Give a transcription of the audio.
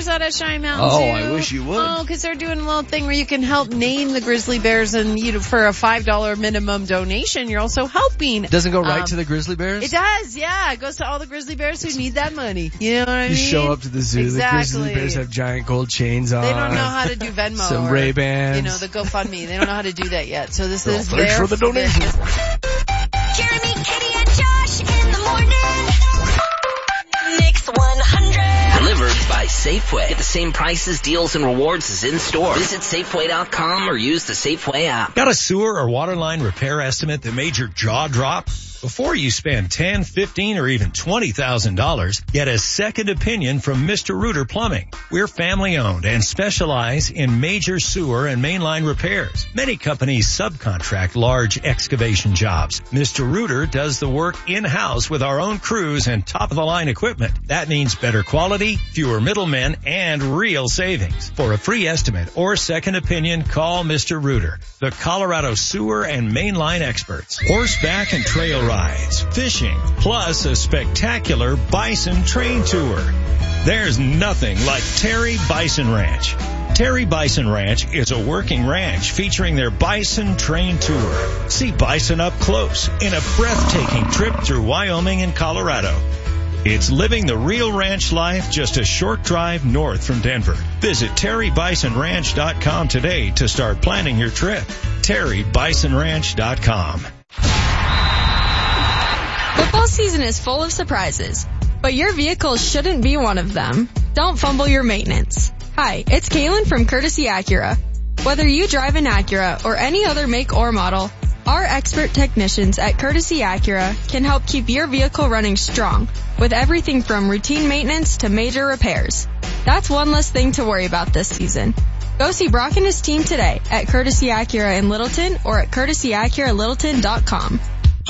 Bears out at Cheyenne Mountain Oh, too. I wish you would. Oh, because they're doing a little thing where you can help name the Grizzly Bears, and for a $5 minimum donation, you're also helping. It doesn't go right to the Grizzly Bears? It does, yeah. It goes to all the Grizzly Bears who need that money. You know what I mean? You show up to the zoo. Exactly. The Grizzly Bears have giant gold chains on. They don't know how to do Venmo Some or, Ray-Bans. the GoFundMe. They don't know how to do that yet. So this is thanks their for the donation. Jeremy, Kitty, and Josh in the morning. Mix 100. Delivered by Safeway. Get the same prices, deals, and rewards as in-store. Visit Safeway.com or use the Safeway app. Got a sewer or water line repair estimate that made your jaw drop? Before you spend $10,000, $15,000, or even $20,000, get a second opinion from Mr. Rooter Plumbing. We're family owned and specialize in major sewer and mainline repairs. Many companies subcontract large excavation jobs. Mr. Rooter does the work in-house with our own crews and top-of-the-line equipment. That means better quality, fewer middlemen, and real savings. For a free estimate or second opinion, call Mr. Rooter, the Colorado sewer and mainline experts. Horseback and trail rides, fishing, plus a spectacular bison train tour. There's nothing like Terry Bison Ranch. Terry Bison Ranch is a working ranch featuring their bison train tour. See bison up close in a breathtaking trip through Wyoming and Colorado. It's living the real ranch life just a short drive north from Denver. Visit TerryBisonRanch.com today to start planning your trip. TerryBisonRanch.com. Football season is full of surprises, but your vehicle shouldn't be one of them. Don't fumble your maintenance. Hi, it's Kaylin from Courtesy Acura. Whether you drive an Acura or any other make or model, our expert technicians at Courtesy Acura can help keep your vehicle running strong with everything from routine maintenance to major repairs. That's one less thing to worry about this season. Go see Brock and his team today at Courtesy Acura in Littleton or at CourtesyAcuraLittleton.com.